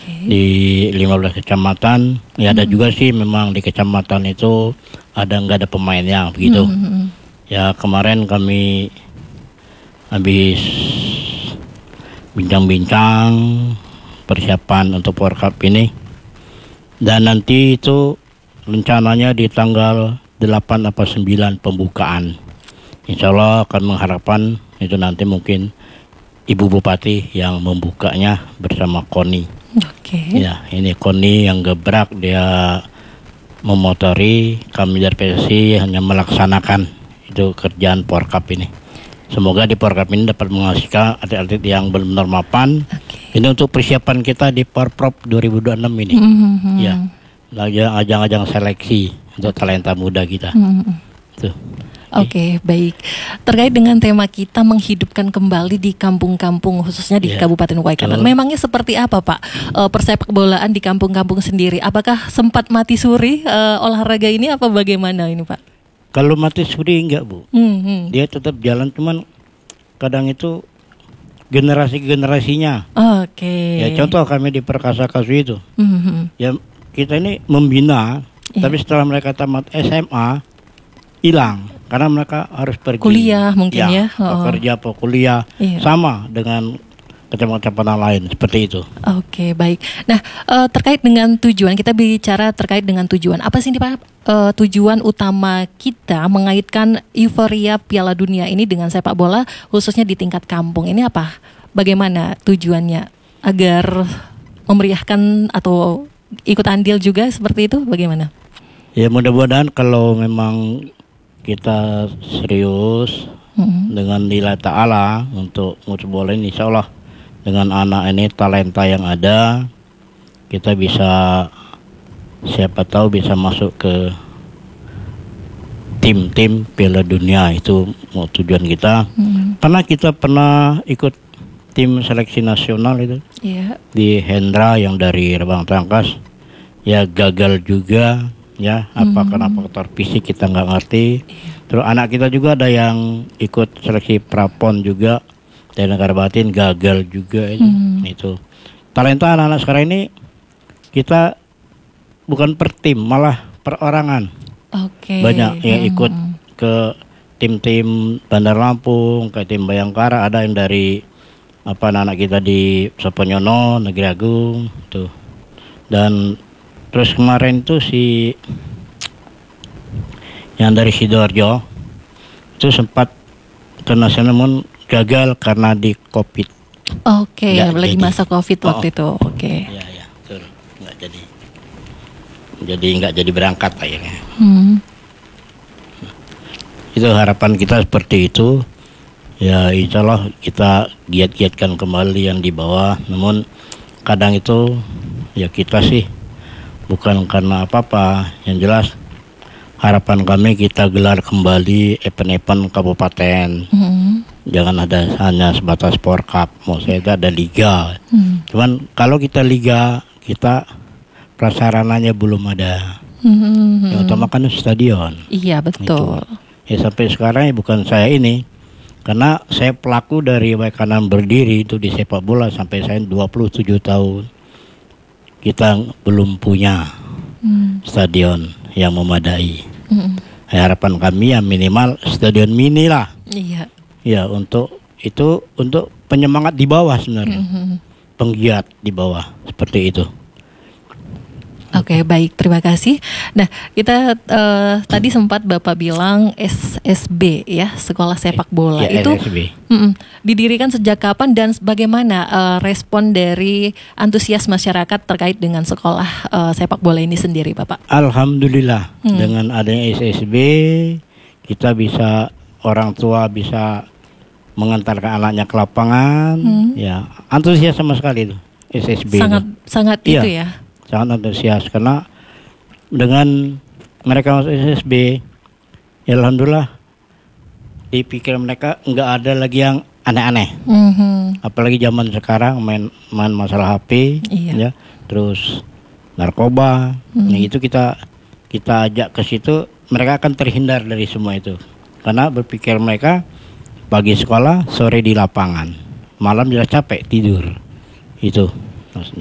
di 15 kecamatan. Ya ada juga sih memang di kecamatan itu nggak ada pemainnya begitu. Ya kemarin kami habis bincang-bincang persiapan untuk World Cup ini, dan nanti itu rencananya di tanggal 8 atau 9 pembukaan. Insya Allah akan mengharapkan itu nanti mungkin Ibu Bupati yang membukanya bersama KONI. Ya, ini KONI yang gebrak, dia memotori, kami dari PSSI hanya melaksanakan itu kerjaan World Cup ini. Semoga di World Cup ini dapat menghasilkan atlet-atlet yang benar-benar mapan. Ini untuk persiapan kita di Porprov 2026 ini. Ya, ajang-ajang seleksi untuk talenta muda kita. Tuh. Oke, baik. Terkait dengan tema kita menghidupkan kembali di kampung-kampung, khususnya di Kabupaten Waikanan. Memangnya seperti apa, Pak, persepak bolaan di kampung-kampung sendiri? Apakah sempat mati suri olahraga ini, apa bagaimana ini, Pak? Kalau mati suri enggak, Bu. Dia tetap jalan, cuman kadang itu generasi-generasinya. Ya contoh kami di Perkasa Kasu itu. Ya kita ini membina, tapi setelah mereka tamat SMA hilang. Karena mereka harus pergi kuliah mungkin ya. Bekerja atau kuliah. Sama dengan kecamatan lain seperti itu. Oke, baik. Nah, terkait dengan tujuan, kita bicara terkait dengan tujuan. Apa sih Pak tujuan utama kita mengaitkan euforia Piala Dunia ini dengan sepak bola, khususnya di tingkat kampung? Ini apa? Bagaimana tujuannya agar memeriahkan atau ikut andil juga seperti itu? Bagaimana? Ya mudah-mudahan kalau memang kita serius dengan nilai ta'ala untuk musuh bola ini, insya Allah dengan anak ini talenta yang ada, kita bisa siapa tahu bisa masuk ke tim-tim Piala Dunia. Itu mau tujuan kita. Karena kita pernah ikut tim seleksi nasional itu di Hendra yang dari Rebang Tangkas, ya gagal juga. Ya, karena faktor fisik kita nggak ngerti. Terus anak kita juga ada yang ikut seleksi prapon juga dari negara batin, gagal juga itu. Talenta anak-anak sekarang ini kita bukan per tim, malah perorangan. Banyak yang ikut ke tim-tim Bandar Lampung, ke tim Bayangkara, ada yang dari anak-anak kita di Soponyono, Negeri Agung tuh. Dan terus kemarin tuh yang dari Sidoarjo itu sempat ke nasional namun gagal karena di COVID. Lagi masa COVID waktu itu. Ya, betul. Nggak jadi. Jadi nggak jadi berangkat akhirnya. Itu harapan kita seperti itu. Ya insya Allah kita giat-giatkan kembali yang di bawah. Namun kadang itu ya kita sih bukan karena apa-apa, yang jelas harapan kami kita gelar kembali event-event kabupaten. Jangan ada hanya sebatas World Cup, mau saya ada liga. Cuman kalau kita liga, kita prasarananya belum ada. Yang utama kan stadion. Iya betul. Ya sampai sekarang ya bukan saya ini, karena saya pelaku dari Waikanan berdiri itu di sepak bola sampai saya 27 tahun. Kita belum punya stadion yang memadai. Harapan kami ya minimal stadion mini lah. Ya untuk penyemangat di bawah sebenarnya. Penggiat di bawah seperti itu. Oke, baik, terima kasih. Nah, kita tadi sempat Bapak bilang SSB ya, Sekolah Sepak Bola ya, itu SSB. Didirikan sejak kapan dan bagaimana respon dari antusias masyarakat terkait dengan sekolah sepak bola ini sendiri, Bapak? Alhamdulillah dengan adanya SSB kita bisa, orang tua bisa mengantarkan anaknya ke lapangan. Ya, antusias sama sekali itu SSB. Sangat itu ya. Sangat antusias karena dengan mereka masuk SSB, ya alhamdulillah di pikiran mereka nggak ada lagi yang aneh-aneh. Apalagi zaman sekarang main masalah HP, ya, terus narkoba. Nah itu kita ajak ke situ, mereka akan terhindar dari semua itu. Karena berpikir mereka pagi sekolah, sore di lapangan, malam jelas capek tidur. Itu maksudnya.